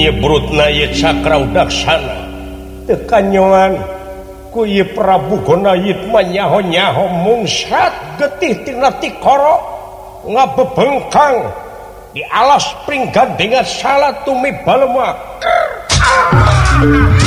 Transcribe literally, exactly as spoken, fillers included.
nyebrutna ye cakra udaksana tekanyoan ku ye Prabu Gonayit manyaho-nyaho mungsat getih tina tikoro ngabebengkang di alas pringgandengan salah tumi balemak.